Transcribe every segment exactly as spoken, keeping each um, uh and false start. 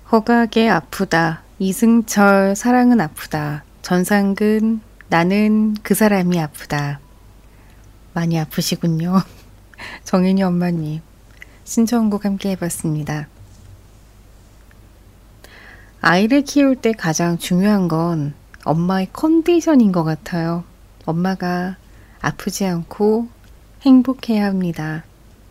허각의 아프다. 이승철 사랑은 아프다. 전상근 나는 그 사람이 아프다. 많이 아프시군요. 정인이 엄마님 신청곡 함께 해봤습니다. 아이를 키울 때 가장 중요한 건 엄마의 컨디션인 것 같아요. 엄마가 아프지 않고 행복해야 합니다.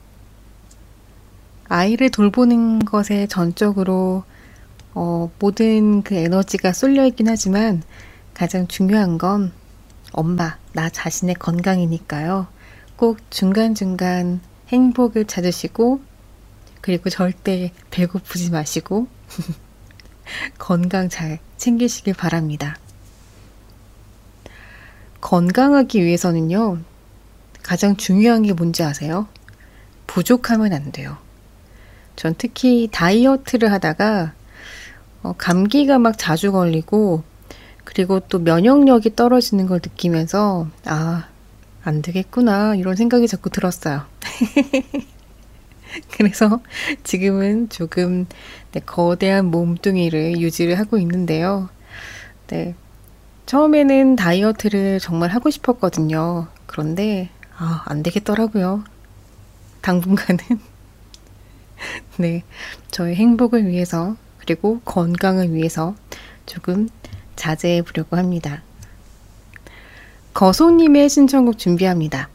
아이를 돌보는 것에 전적으로 어, 모든 그 에너지가 쏠려 있긴 하지만 가장 중요한 건 엄마, 나 자신의 건강이니까요. 꼭 중간중간 행복을 찾으시고 그리고 절대 배고프지 마시고 건강 잘 챙기시길 바랍니다. 건강하기 위해서는요, 가장 중요한 게 뭔지 아세요? 부족하면 안 돼요. 전 특히 다이어트를 하다가 어, 감기가 막 자주 걸리고 그리고 또 면역력이 떨어지는 걸 느끼면서 아, 안 되겠구나 이런 생각이 자꾸 들었어요. 그래서 지금은 조금 네, 거대한 몸뚱이를 유지를 하고 있는데요. 네, 처음에는 다이어트를 정말 하고 싶었거든요. 그런데 아, 안 되겠더라고요. 당분간은 네, 저의 행복을 위해서 그리고 건강을 위해서 조금 자제해 보려고 합니다. 거소님의 신청곡 준비합니다.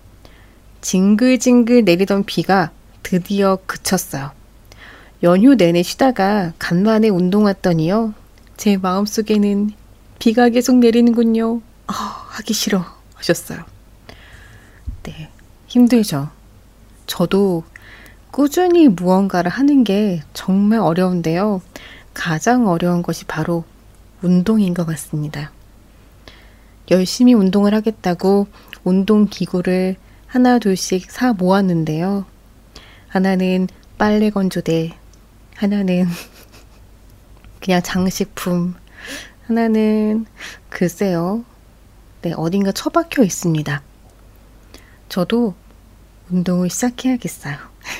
징글징글 내리던 비가 드디어 그쳤어요. 연휴 내내 쉬다가 간만에 운동 왔더니요. 제 마음속에는 비가 계속 내리는군요. 아, 하기 싫어 하셨어요. 네, 힘들죠. 저도 꾸준히 무언가를 하는 게 정말 어려운데요. 가장 어려운 것이 바로 운동인 것 같습니다. 열심히 운동을 하겠다고 운동기구를 하나 둘씩 사 모았는데요. 하나는 빨래 건조대, 하나는 그냥 장식품, 하나는 글쎄요. 네, 어딘가 처박혀 있습니다. 저도 운동을 시작해야겠어요.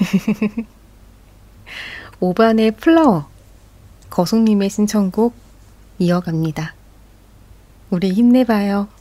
오반의 플라워, 거숙님의 신청곡 이어갑니다. 우리 힘내봐요.